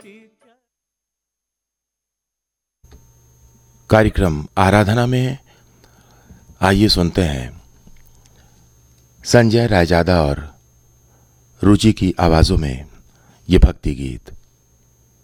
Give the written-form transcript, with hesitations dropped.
कार्यक्रम आराधना में आइए सुनते हैं संजय रायजादा और रुचि की आवाजों में ये भक्ति गीत।